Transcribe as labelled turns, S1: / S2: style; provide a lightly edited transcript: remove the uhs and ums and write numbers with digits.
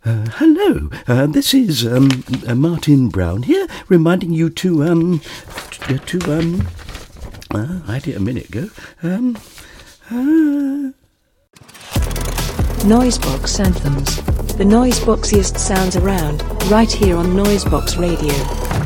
S1: Hello, this is Martin Brown here, reminding you to I did a minute ago.
S2: Noisebox Anthems. The noiseboxiest sounds around, right here on Noisebox Radio.